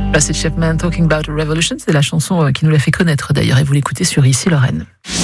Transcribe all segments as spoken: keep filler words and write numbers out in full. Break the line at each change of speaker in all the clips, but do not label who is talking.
C'est Chapman, Talking About a Revolution, c'est la chanson qui nous l'a fait connaître d'ailleurs, et vous l'écoutez sur Ici Lorraine.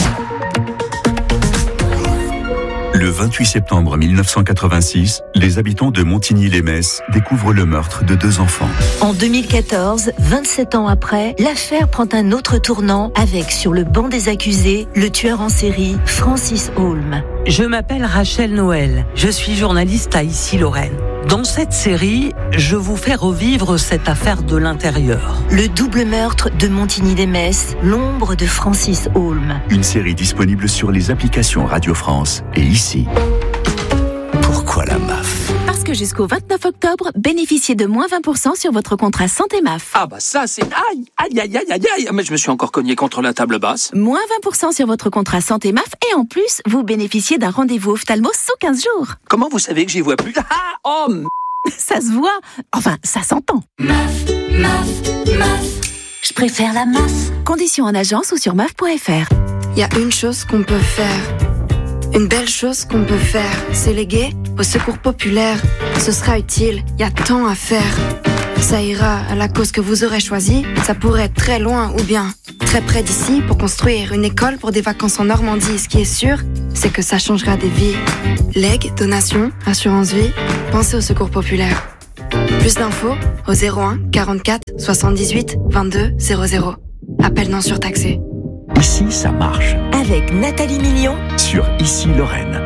Le vingt-huit septembre mille neuf cent quatre-vingt-six, les habitants de Montigny-lès-Metz découvrent le meurtre de deux enfants.
En deux mille quatorze, vingt-sept ans après, l'affaire prend un autre tournant avec, sur le banc des accusés, le tueur en série Francis Holm.
Je m'appelle Rachel Noël, je suis journaliste à Ici Lorraine. Dans cette série, je vous fais revivre cette affaire de l'intérieur.
Le double meurtre de Montigny-lès-Metz, l'ombre de Francis Holm.
Une série disponible sur les applications Radio France et ici. Pourquoi la M A F ?
Parce que jusqu'au vingt-neuf octobre, bénéficiez de moins vingt pour cent sur votre contrat Santé M A F.
Ah bah ça c'est... Aïe, aïe, aïe, aïe, aïe, aïe. Mais je me suis encore cogné contre la table basse.
Moins vingt pour cent sur votre contrat Santé M A F et en plus, vous bénéficiez d'un rendez-vous ophtalmo sous quinze jours.
Comment vous savez que j'y vois plus? Ah, oh m...
Ça se voit. Enfin, ça s'entend.
M A F, M A F, M A F. Je préfère la M A F.
Conditions en agence ou sur M A F point F R.
Il y a une chose qu'on peut faire. Une belle chose qu'on peut faire, c'est léguer au secours populaire. Ce sera utile, il y a tant à faire. Ça ira à la cause que vous aurez choisie. Ça pourrait être très loin ou bien très près d'ici pour construire une école pour des vacances en Normandie. Ce qui est sûr, c'est que ça changera des vies. Legs, donations, assurance vie, pensez au secours populaire. Plus d'infos au zéro un quarante-quatre soixante-dix-huit vingt-deux zéro zéro. Appel non surtaxé.
Ici, ça marche.
Avec Nathalie Million
sur Ici Lorraine.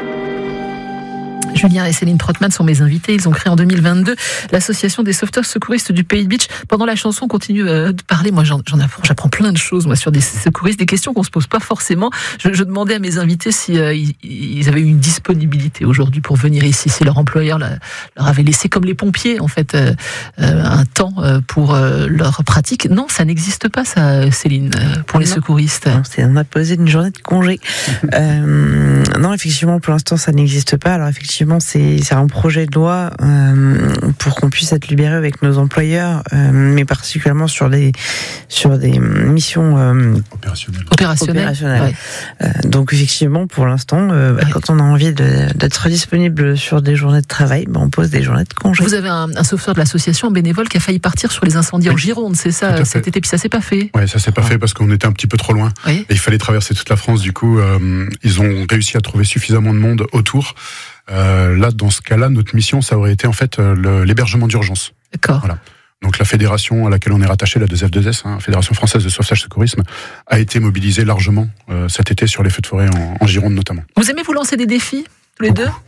Julien et Céline Trottmann sont mes invités. Ils ont créé en deux mille vingt-deux l'association des sauveteurs secouristes du Pays de Bitche. Pendant la chanson, on continue de parler. Moi, j'en, j'en apprends, j'apprends plein de choses, moi, sur des secouristes, des questions qu'on se pose pas forcément. Je, je demandais à mes invités si euh, ils, ils avaient eu une disponibilité aujourd'hui pour venir ici, si leur employeur leur, leur avait laissé, comme les pompiers, en fait, euh, euh, un temps euh, pour euh, leur pratique. Non, ça n'existe pas, ça, Céline, euh, pour les
non.
secouristes.
Non, c'est, on a posé une journée de congé. euh, non, effectivement, pour l'instant, ça n'existe pas. Alors, effectivement, c'est, c'est un projet de loi euh, pour qu'on puisse être libéré avec nos employeurs, euh, mais particulièrement sur des sur des missions euh,
opérationnelles.
Opérationnelles.
opérationnelles.
Ouais.
Euh, donc effectivement, pour l'instant, euh, bah, ouais. quand on a envie de, d'être disponible sur des journées de travail, bah, on pose des journées de congé.
Vous avez un, un sauveteur de l'association, un bénévole, qui a failli partir sur les incendies oui. en Gironde, c'est ça, cet été, puis ça s'est pas fait.
Oui, ça s'est pas ah. fait parce qu'on était un petit peu trop loin. Oui. Et il fallait traverser toute la France. Du coup, euh, ils ont réussi à trouver suffisamment de monde autour. Euh, là, dans ce cas-là, notre mission, ça aurait été en fait euh, le, l'hébergement d'urgence.
D'accord.
Voilà. Donc la fédération à laquelle on est rattaché, la deux F deux S, hein, Fédération française de sauvetage secourisme, a été mobilisée largement euh, cet été sur les feux de forêt en, en Gironde notamment.
Vous aimez vous lancer des défis ? Tous les deux.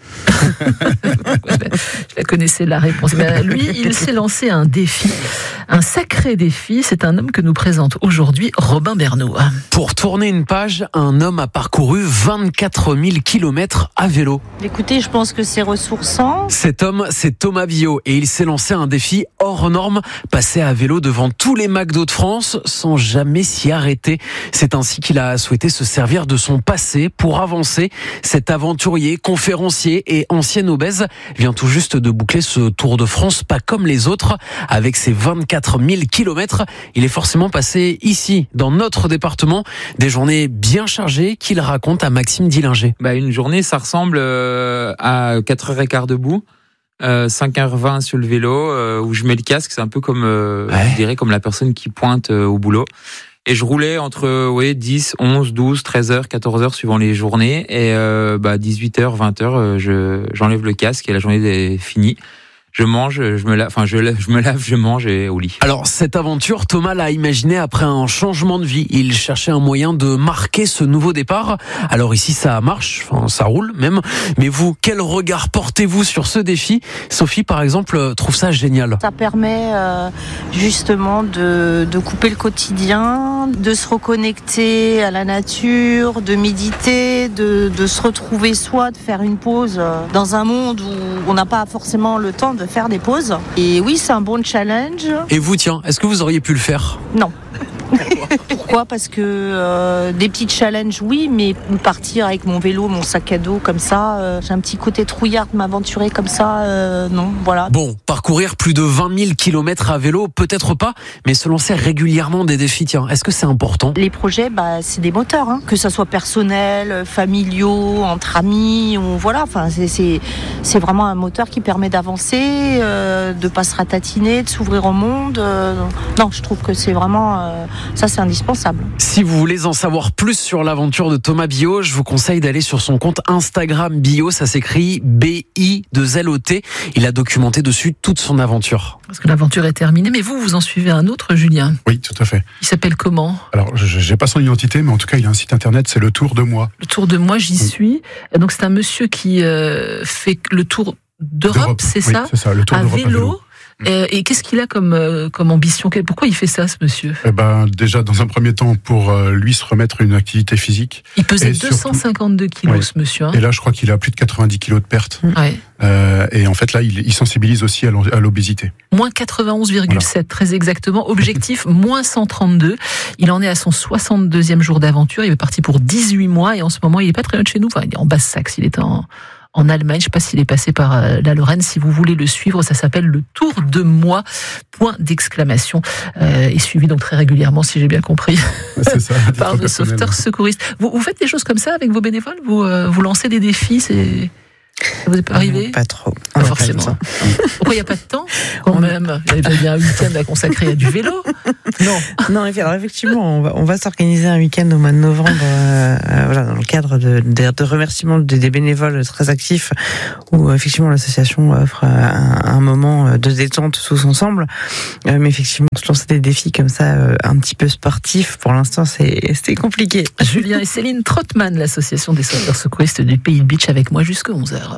Je la connaissais la réponse. Mais lui, il s'est lancé un défi, un sacré défi. C'est un homme que nous présente aujourd'hui Robin Bernot.
Pour tourner une page, un homme a parcouru vingt-quatre mille kilomètres à vélo.
Écoutez, je pense que c'est ressourçant.
Cet homme, c'est Thomas Biot et il s'est lancé un défi hors norme, passer à vélo devant tous les McDo de France sans jamais s'y arrêter. C'est ainsi qu'il a souhaité se servir de son passé pour avancer. Cet aventurier, conférencier et ancien obèse vient tout juste de boucler ce Tour de France pas comme les autres. Avec ses vingt-quatre mille kilomètres, il est forcément passé ici, dans notre département, des journées bien chargées qu'il raconte à Maxime Dillinger.
Bah, une journée, ça ressemble euh, à quatre heures quinze debout. Euh, cinq heures vingt sur le vélo, euh, où je mets le casque, c'est un peu comme, euh, ouais. je dirais, comme la personne qui pointe euh, au boulot. Et je roulais entre euh, ouais, dix, onze, douze, treize heures, quatorze heures suivant les journées. Et euh, bah, dix-huit heures, vingt heures, euh, je, j'enlève le casque et la journée est finie. Je mange, je me lave, enfin je, je me lave, je mange et au lit.
Alors cette aventure, Thomas l'a imaginée après un changement de vie. Il cherchait un moyen de marquer ce nouveau départ. Alors ici ça marche, enfin ça roule même. Mais vous, quel regard portez-vous sur ce défi ? Sophie par exemple trouve ça génial.
Ça permet euh, justement de, de couper le quotidien, de se reconnecter à la nature, de méditer, de, de se retrouver soi, de faire une pause dans un monde où on n'a pas forcément le temps de faire des pauses. Et oui, c'est un bon challenge.
Et vous, tiens, est-ce que vous auriez pu le faire ?
Non. Pourquoi ? Parce que euh, des petits challenges, oui, mais partir avec mon vélo, mon sac à dos comme ça, euh, j'ai un petit côté trouillard de m'aventurer comme ça, euh, non, voilà.
Bon, parcourir plus de vingt mille kilomètres à vélo, peut-être pas, mais se lancer régulièrement des défis, tiens, est-ce que c'est important ?
Les projets, bah, c'est des moteurs, hein, que ça soit personnel, familiaux, entre amis, ou voilà, enfin, c'est, c'est, c'est vraiment un moteur qui permet d'avancer, euh, de pas se ratatiner, de s'ouvrir au monde. Euh, non, je trouve que c'est vraiment, euh, ça c'est indispensable.
Si vous voulez en savoir plus sur l'aventure de Thomas Biot, je vous conseille d'aller sur son compte Instagram Biot, ça s'écrit B I deux L O T. Il a documenté dessus toute son aventure.
Parce que l'aventure est terminée, mais vous, vous en suivez un autre, Julien ?
Oui, tout à fait.
Il s'appelle comment ?
Alors, je n'ai pas son identité, mais en tout cas, il a un site internet, c'est Le Tour de Moi.
Le Tour de Moi, j'y
oui.
suis. Donc, c'est un monsieur qui euh, fait le tour d'Europe, d'Europe. c'est
oui,
ça ?
C'est ça, le Tour
à
d'Europe
vélo.
à vélo.
Euh, et qu'est-ce qu'il a comme, euh, comme ambition ? Pourquoi il fait ça, ce monsieur ?
Eh ben, déjà, dans un premier temps, pour euh, lui se remettre une activité physique.
Il pesait deux cent cinquante-deux kilos, ouais. ce monsieur. Hein.
Et là, je crois qu'il a plus de quatre-vingt-dix kilos de perte.
Ouais.
Euh, et en fait, là, il, il sensibilise aussi à l'obésité.
Moins quatre-vingt-onze virgule sept, voilà. Très exactement. Objectif, moins cent trente-deux. Il en est à son soixante-deuxième jour d'aventure. Il est parti pour dix-huit mois. Et en ce moment, il est pas très loin de chez nous. Enfin, il est en Basse-Saxe. Il est en... en Allemagne, je ne sais pas s'il est passé par euh, la Lorraine. Si vous voulez le suivre, ça s'appelle le Tour de Moi, point d'exclamation, euh, et suivi donc très régulièrement, si j'ai bien compris,
c'est ça,
par nos sauveteurs secouristes. Vous, vous faites des choses comme ça avec vos bénévoles ? Vous, euh, vous lancez des défis, c'est... Ça vous est pas arrivé ?
Non, pas trop.
Pas forcément. Pas Pourquoi il n'y a pas de temps quand on même ? Il y avait bien un week-end à consacrer à du vélo.
Non. Non, alors effectivement, on va, on va s'organiser un week-end au mois de novembre, euh, voilà, dans le cadre de, de, de remerciements des, des bénévoles très actifs, où effectivement l'association offre un, un moment de détente tous ensemble. Euh, mais effectivement, se lancer des défis comme ça, euh, un petit peu sportifs, pour l'instant, c'est, c'est compliqué.
Julien et Céline Trottmann, l'association des sauveteurs secouristes du Pays Beach, avec moi jusqu'à onze heures.